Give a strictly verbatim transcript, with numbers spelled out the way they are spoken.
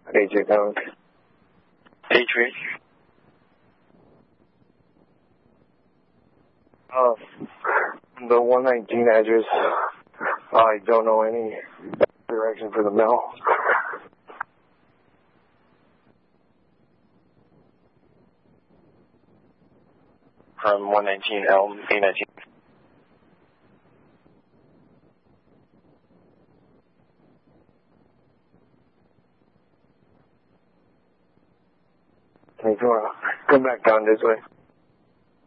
A J Pound. Patriot. Uh, the one nineteen address, I don't know any direction for the mail. From one nineteen Elm, A nineteen. Come back down this way.